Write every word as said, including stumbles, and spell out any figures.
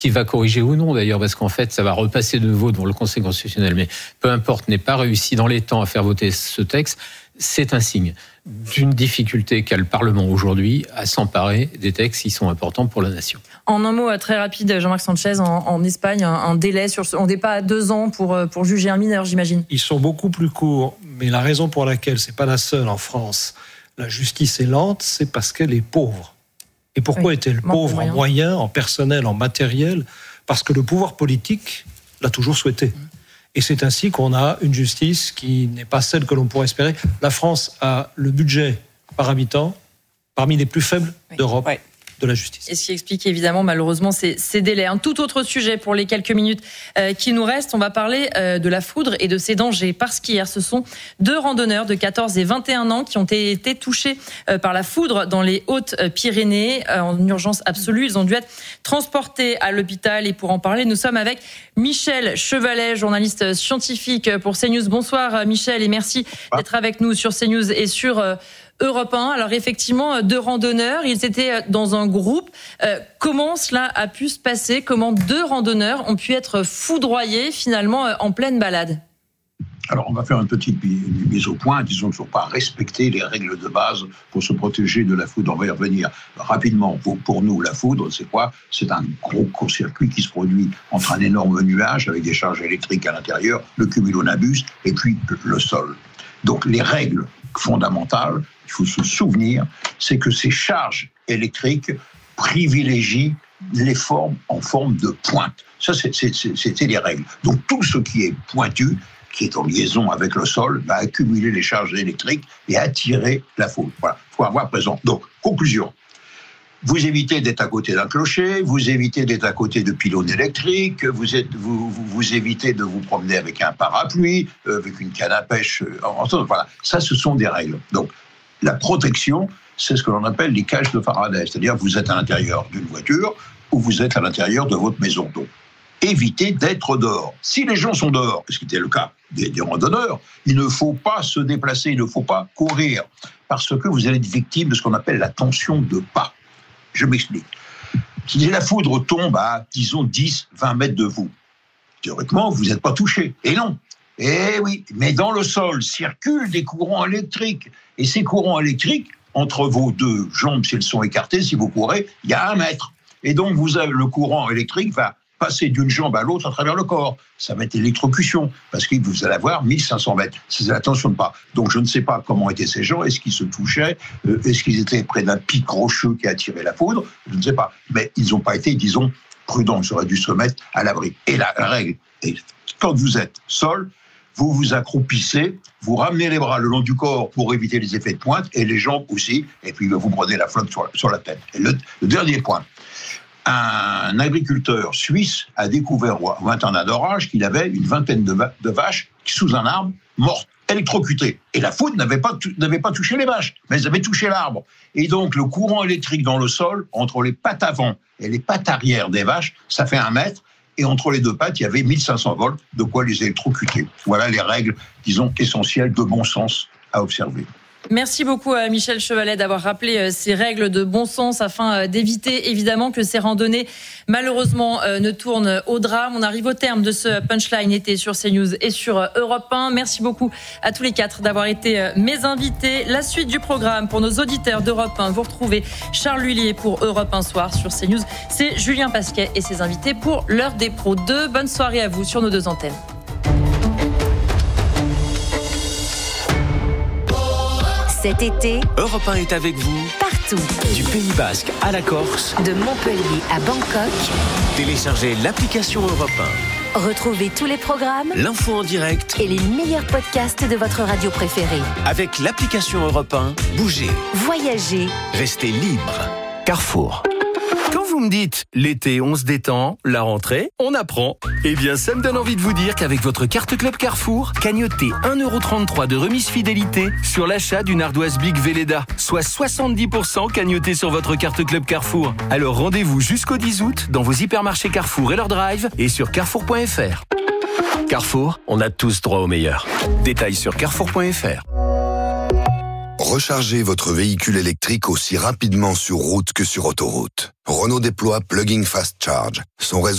qui va corriger ou non d'ailleurs, parce qu'en fait, ça va repasser de nouveau devant le Conseil constitutionnel. Mais peu importe, n'ait pas réussi dans les temps à faire voter ce texte, c'est un signe d'une difficulté qu'a le Parlement aujourd'hui à s'emparer des textes qui sont importants pour la nation. En un mot très rapide, Jean-Marc Sanchez, en, en Espagne, un, un délai sur, on n'est pas à deux ans pour pour juger un mineur, j'imagine. Ils sont beaucoup plus courts, mais la raison pour laquelle c'est pas la seule en France. La justice est lente, c'est parce qu'elle est pauvre. Et pourquoi oui, est-elle pauvre en moyens, en personnel, en matériel ? Parce que le pouvoir politique l'a toujours souhaité. Mmh. Et c'est ainsi qu'on a une justice qui n'est pas celle que l'on pourrait espérer. La France a le budget par habitant parmi les plus faibles oui. d'Europe. Oui. De la justice. Et ce qui explique évidemment malheureusement ces, ces délais. Un tout autre sujet pour les quelques minutes euh, qui nous restent, on va parler euh, de la foudre et de ses dangers, parce qu'hier ce sont deux randonneurs de quatorze et vingt et un ans qui ont été touchés euh, par la foudre dans les Hautes-Pyrénées euh, en urgence absolue. Ils ont dû être transportés à l'hôpital, et pour en parler, nous sommes avec Michel Chevalet, journaliste scientifique pour CNews. Bonsoir Michel, et merci d'être avec nous sur CNews et sur euh, Europe un. Alors effectivement, deux randonneurs, ils étaient dans un groupe. Euh, comment cela a pu se passer ? Comment deux randonneurs ont pu être foudroyés finalement en pleine balade ? Alors on va faire une petite mise au point. Disons qu'il ne faut pas respecter les règles de base pour se protéger de la foudre. On va y revenir rapidement. Pour, pour nous, la foudre, c'est quoi ? C'est un gros court-circuit qui se produit entre un énorme nuage avec des charges électriques à l'intérieur, le cumulonimbus, et puis le sol. Donc les règles fondamentales, il faut se souvenir, c'est que ces charges électriques privilégient les formes en forme de pointe. Ça, c'est, c'est, c'était les règles. Donc tout ce qui est pointu, qui est en liaison avec le sol, va accumuler les charges électriques et attirer la foudre. Voilà, il faut avoir présent. Donc, conclusion. Vous évitez d'être à côté d'un clocher, vous évitez d'être à côté de pylônes électriques, vous, êtes, vous, vous, vous évitez de vous promener avec un parapluie, euh, avec une canne à pêche. Euh, enfin, voilà, ça, ce sont des règles. Donc, la protection, c'est ce que l'on appelle les cages de Faraday. C'est-à-dire, vous êtes à l'intérieur d'une voiture ou vous êtes à l'intérieur de votre maison. Donc, évitez d'être dehors. Si les gens sont dehors, ce qui était le cas des, des randonneurs, il ne faut pas se déplacer, il ne faut pas courir, parce que vous allez être victime de ce qu'on appelle la tension de pas. Je m'explique. Si la foudre tombe à, disons, dix, vingt mètres de vous, théoriquement, vous n'êtes pas touché. Et non. Eh oui, mais dans le sol circulent des courants électriques. Et ces courants électriques, entre vos deux jambes, si elles sont écartées, si vous courez, il y a un mètre. Et donc, vous avez, le courant électrique va passer d'une jambe à l'autre à travers le corps. Ça va être électrocution, parce que vous allez avoir mille cinq cents mètres. C'est la tension de pas. Donc je ne sais pas comment étaient ces gens. Est-ce qu'ils se touchaient ? euh, Est-ce qu'ils étaient près d'un pic rocheux qui a attiré la foudre ? Je ne sais pas. Mais ils n'ont pas été, disons, prudents. Ils auraient dû se mettre à l'abri. Et la règle, et quand vous êtes seul, vous vous accroupissez, vous ramenez les bras le long du corps pour éviter les effets de pointe, et les jambes aussi, et puis vous prenez la flotte sur la, sur la tête. Et le, le dernier point. Un agriculteur suisse a découvert au vingt ans d'orage qu'il avait une vingtaine de, va- de vaches sous un arbre mortes, électrocutées. Et la foudre n'avait pas, t- n'avait pas touché les vaches, mais elles avaient touché l'arbre. Et donc le courant électrique dans le sol, entre les pattes avant et les pattes arrière des vaches, ça fait un mètre. Et entre les deux pattes, il y avait mille cinq cents volts, de quoi les électrocuter. Voilà les règles, disons, essentielles de bon sens à observer. Merci beaucoup à Michel Chevalet d'avoir rappelé ces règles de bon sens afin d'éviter évidemment que ces randonnées malheureusement ne tournent au drame. On arrive au terme de ce Punchline été sur CNews et sur Europe un. Merci beaucoup à tous les quatre d'avoir été mes invités. La suite du programme pour nos auditeurs d'Europe un, vous retrouvez Charles Lullier pour Europe un Soir sur CNews. C'est Julien Pasquet et ses invités pour l'heure des pros deux. Bonne soirée à vous sur nos deux antennes. Cet été, Europe un est avec vous partout. Du Pays Basque à la Corse, de Montpellier à Bangkok. Téléchargez l'application Europe un. Retrouvez tous les programmes, l'info en direct et les meilleurs podcasts de votre radio préférée. Avec l'application Europe un, bougez, voyagez, restez libre. Carrefour. Quand vous me dites l'été, on se détend, la rentrée, on apprend. Eh bien, ça me donne envie de vous dire qu'avec votre carte Club Carrefour, cagnotez un euro trente-trois de remise fidélité sur l'achat d'une ardoise Big Velleda, soit soixante-dix pour cent cagnoté sur votre carte Club Carrefour. Alors rendez-vous jusqu'au dix août dans vos hypermarchés Carrefour et leur drive et sur carrefour point f r. Carrefour, on a tous droit au meilleur. Détails sur carrefour point f r. Rechargez votre véhicule électrique aussi rapidement sur route que sur autoroute. Renault déploie Plug-in Fast Charge, son réseau